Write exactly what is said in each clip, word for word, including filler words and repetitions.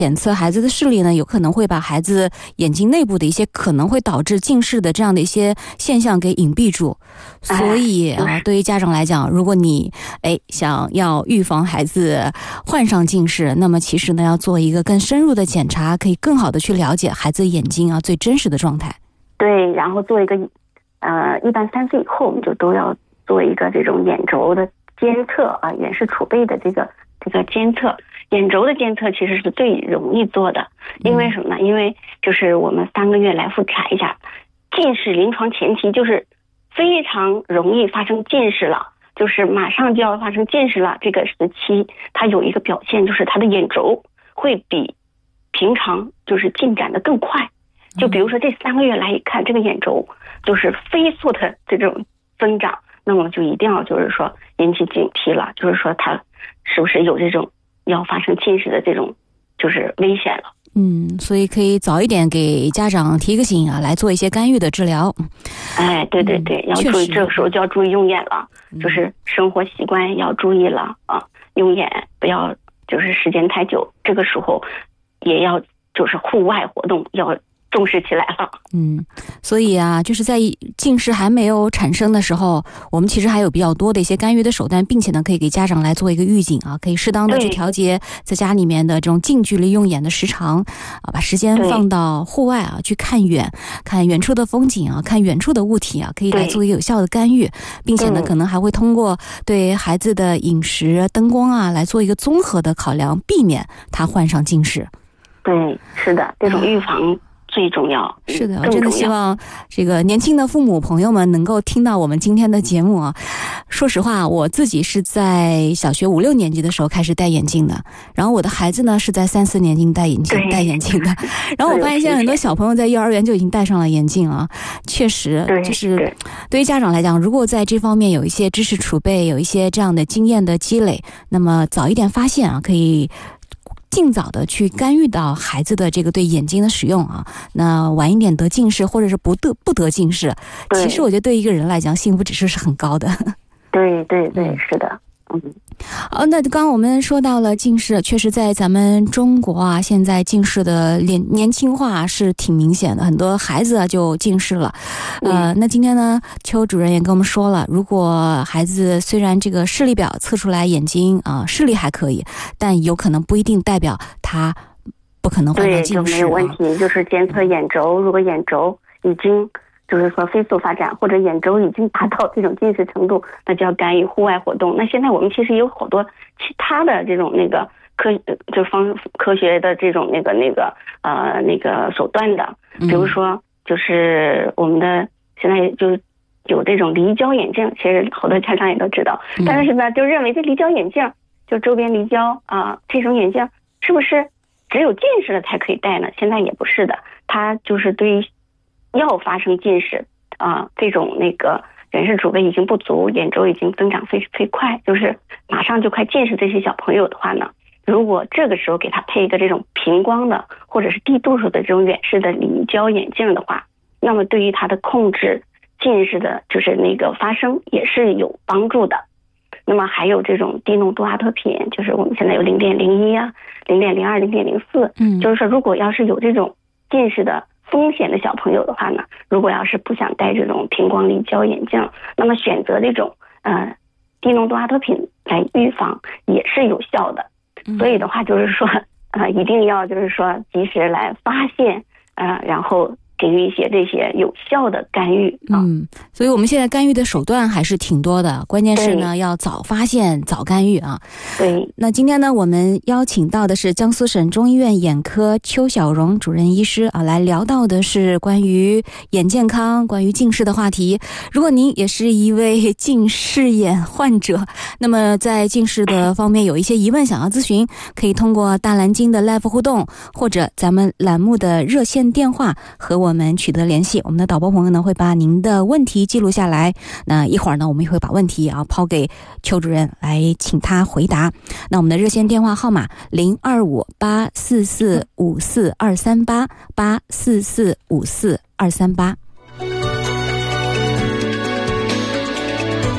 检测孩子的视力呢，有可能会把孩子眼睛内部的一些可能会导致近视的这样的一些现象给隐蔽住。所以啊，对于家长来讲，如果你哎想要预防孩子患上近视，那么其实呢要做一个更深入的检查，可以更好的去了解孩子眼睛啊最真实的状态。 对，然后做一个呃，一般三岁以后我们就都要做一个这种眼轴的监测啊，远视储备的这个这个监测。眼轴的监测其实是最容易做的，因为什么呢？因为就是我们三个月来复查一下，近视临床前期就是非常容易发生近视了，就是马上就要发生近视了。这个时期它有一个表现，就是它的眼轴会比平常就是进展的更快。就比如说这三个月来一看，这个眼轴就是飞速的这种增长，那么就一定要就是说引起警惕了，就是说它是不是有这种要发生近视的这种就是危险了。 嗯，所以可以早一点给家长提个醒啊，来做一些干预的治疗。 哎，对对对，嗯、要注意，这个时候就要注意用眼了，嗯、就是生活习惯要注意了啊，用眼不要就是时间太久，这个时候也要就是户外活动要重视起来了。嗯， 所以啊，就是在近视还没有产生的时候，我们其实还有比较多的一些干预的手段，并且呢，可以给家长来做一个预警啊，可以适当的去调节在家里面的这种近距离用眼的时长啊，把时间放到户外啊，去看远，看远处的风景啊，看远处的物体啊，可以来做一个有效的干预，并且呢，可能还会通过对孩子的饮食、灯光啊，来做一个综合的考量，避免他患上近视。 对，是的，这种预防最重要。 是的，我真的希望这个年轻的父母朋友们能够听到我们今天的节目啊。说实话，我自己是在小学五六年级的时候开始戴眼镜的，然后我的孩子呢是在三四年级戴眼镜戴眼镜的。然后我发现现在很多小朋友在幼儿园就已经戴上了眼镜啊。确实，就是对于家长来讲，如果在这方面有一些知识储备，有一些这样的经验的积累，那么早一点发现啊，可以尽早的去干预到孩子的这个对眼睛的使用啊，那晚一点得近视或者是不得不得近视，其实我觉得对一个人来讲，幸福指数是很高的。 对对对，是的。嗯， 哦，那刚刚我们说到了近视，确实在咱们中国啊，现在近视的年年轻化是挺明显的，很多孩子啊就近视了。呃，那今天呢，邱主任也跟我们说了，如果孩子虽然这个视力表测出来眼睛啊、呃、视力还可以，但有可能不一定代表他不可能患上近视、啊。 对，就没有问题，就是监测眼轴，如果眼轴已经就是说飞速发展，或者眼轴已经达到这种近视程度，那就要干预户外活动。那现在我们其实有好多其他的这种那个科就方科学的这种那个那个呃那个手段的，比如说就是我们的现在就有这种离焦眼镜，其实好多家长也都知道，但是呢就认为这离焦眼镜就周边离焦啊、呃、这种眼镜是不是只有近视了才可以戴呢？现在也不是的，它就是对于要发生近视啊、呃，这种那个远视储备已经不足，眼轴已经增长飞飞快，就是马上就快近视这些小朋友的话呢，如果这个时候给他配一个这种平光的或者是低度数的这种远视的离焦眼镜的话，那么对于他的控制近视的就是那个发生也是有帮助的。那么还有这种低浓度阿特品，就是我们现在有零点零一啊、零点零二、零点零四，嗯，就是说如果要是有这种近视的风险的小朋友的话呢，如果要是不想戴这种平光离焦眼镜，那么选择这种呃低浓度阿特品来预防也是有效的。所以的话就是说呃一定要就是说及时来发现呃然后给予一些这些有效的干预啊。 嗯，所以我们现在干预的手段还是挺多的，关键是呢要早发现早干预啊。 对。 那今天呢我们邀请到的是江苏省中医院眼科邱小荣主任医师啊，来聊到的是关于眼健康、关于近视的话题。如果您也是一位近视眼患者，那么在近视的方面有一些疑问想要咨询，可以通过大蓝鲸的 Live 互动或者咱们栏目的热线电话和我们取得联系，我们的导播朋友呢会把您的问题记录下来，那一会儿呢我们也会把问题啊抛给邱主任来请他回答。那我们的热线电话号码零二五八四四五四二三八八四四五四二三八。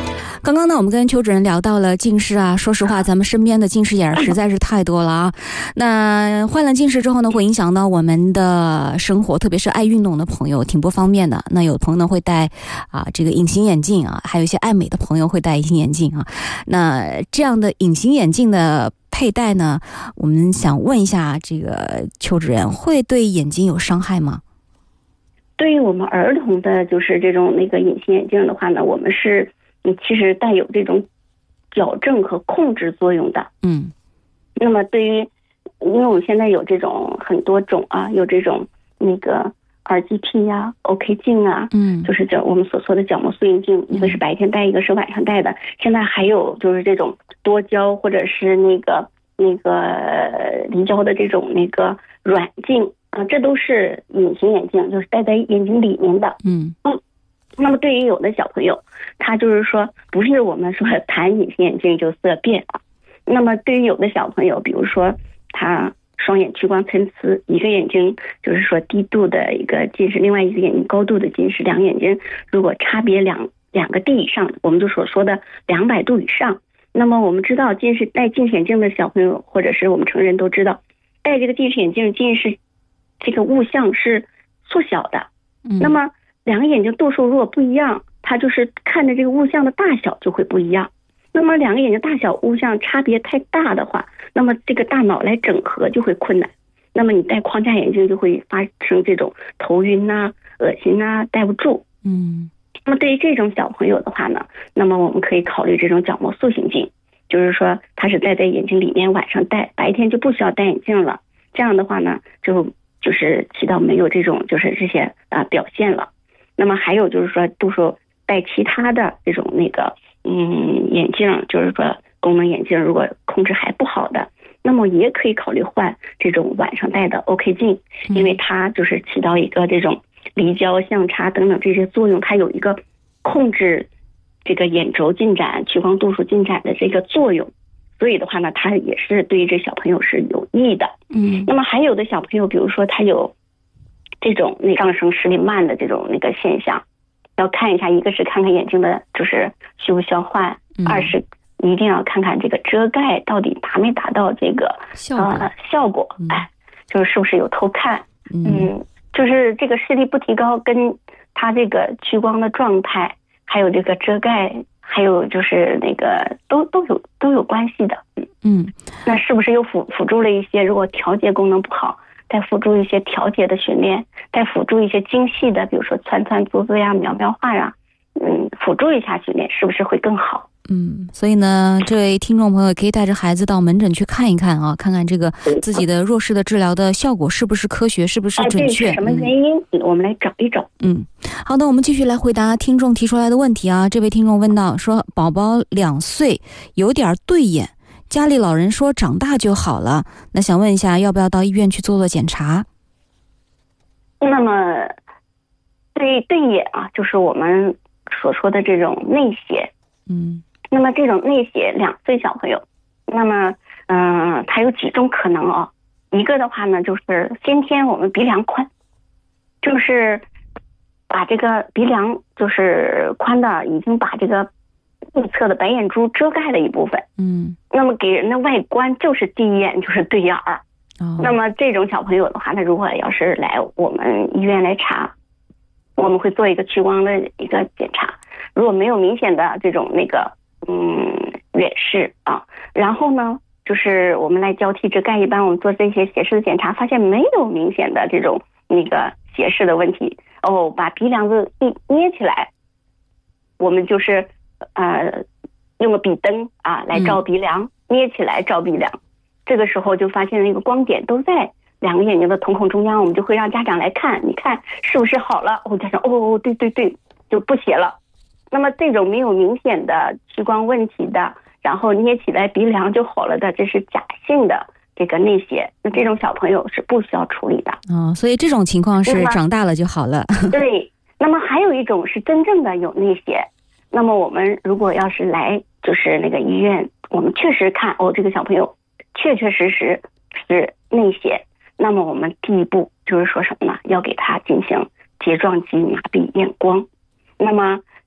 刚刚呢，我们跟邱主任聊到了近视啊，说实话，咱们身边的近视眼实在是太多了啊。那患了近视之后呢，会影响到我们的生活，特别是爱运动的朋友，挺不方便的。那有朋友呢会戴啊这个隐形眼镜啊，还有一些爱美的朋友会戴隐形眼镜啊。那这样的隐形眼镜的佩戴呢，我们想问一下这个邱主任，会对眼睛有伤害吗？ 对于我们儿童的就是这种那个隐形眼镜的话呢，我们是嗯其实带有这种矫正和控制作用的。 嗯， 那么对于因为我们现在有这种很多种啊，有这种那个 R G P 呀、啊、OK 镜啊， 嗯， 就是这我们所说的角膜塑形镜，一个是白天戴，一个是晚上戴的。现在还有就是这种多焦或者是那个那个离焦的这种那个软镜啊，这都是隐形眼镜，就是戴在眼睛里面的。 嗯嗯，那么对于有的小朋友，他就是说不是我们说谈隐形眼镜就色变啊。那么对于有的小朋友，比如说他双眼屈光参差，一个眼睛就是说低度的一个近视，另外一个眼睛高度的近视，两个眼睛如果差别两两个 D 以上，我们就所说的两百度以上。那么我们知道近视戴近视眼镜的小朋友，或者是我们成人都知道，戴这个近视眼镜，近视这个物象是缩小的。 嗯， 那么两个眼睛度数如果不一样，它就是看的这个物象的大小就会不一样。那么两个眼睛大小物象差别太大的话，那么这个大脑来整合就会困难。那么你戴框架眼镜就会发生这种头晕啊、恶心啊、戴不住。 嗯， 那么对于这种小朋友的话呢，那么我们可以考虑这种角膜塑形镜，就是说它是戴在眼睛里面，晚上戴，白天就不需要戴眼镜了。这样的话呢，就就是起到没有这种就是这些啊、呃、表现了。那么还有就是说度数戴其他的这种那个嗯眼镜，就是说功能眼镜如果控制还不好的，那么也可以考虑换这种晚上戴的 OK 镜，因为它就是起到一个这种离焦、相差等等这些作用，它有一个控制这个眼轴进展、屈光度数进展的这个作用。所以的话呢，它也是对于这小朋友是有益的。 嗯， 那么还有的小朋友，比如说他有这种那上升视力慢的这种那个现象，要看一下，一个是看看眼睛的就是虚无消幻， 嗯、 二是一定要看看这个遮盖到底达没达到这个效果， 呃、效果，哎，就是是不是有偷看， 嗯, 嗯，就是这个视力不提高跟他这个屈光的状态，还有这个遮盖。还有就是那个都都有都有关系的。 嗯， 那是不是又辅辅助了一些，如果调节功能不好，再辅助一些调节的训练，再辅助一些精细的，比如说窜窜滋滋呀、描描画呀，嗯，辅助一下训练，是不是会更好？ 嗯，所以呢，这位听众朋友可以带着孩子到门诊去看一看啊，看看这个自己的弱视的治疗的效果是不是科学，是不是准确， 哎、什么原因、嗯、我们来找一找。 嗯，好的，我们继续来回答听众提出来的问题啊。这位听众问到说，宝宝两岁有点对眼，家里老人说长大就好了，那想问一下要不要到医院去做做检查？ 那么对对眼啊，就是我们所说的这种内斜。 嗯， 那么这种内斜两岁小朋友，那么嗯、呃，它有几种可能啊？一个的话呢，就是先天我们鼻梁宽，就是把这个鼻梁就是宽的，已经把这个内侧的白眼珠遮盖了一部分。 嗯， 那么给人的外观就是第一眼就是对眼儿。 哦， 那么这种小朋友的话，他如果要是来我们医院来查，我们会做一个屈光的一个检查。如果没有明显的这种那个嗯远视啊，然后呢就是我们来交替遮盖，一般我们做这些斜视的检查，发现没有明显的这种那个斜视的问题哦，把鼻梁子一捏起来，我们就是呃用个笔灯啊来照鼻梁，嗯、捏起来照鼻梁，这个时候就发现那个光点都在两个眼睛的瞳孔中央，我们就会让家长来看，你看是不是好了？哦，家长哦对对对，就不斜了。那么这种没有明显的屈光问题的，然后捏起来鼻梁就好了的，这是假性的这个内斜，那这种小朋友是不需要处理的。 哦，所以这种情况是长大了就好了。 对，那么还有一种是真正的有内斜，那么我们如果要是来就是那个医院，我们确实看哦这个小朋友确确实实是内斜，那么我们第一步就是说什么呢？要给他进行睫状肌麻痹验光。那么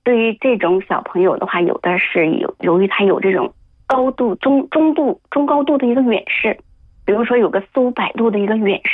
对于这种小朋友的话，有的是有由于他有这种高度中中度中高度的一个远视，比如说有个四五百度的一个远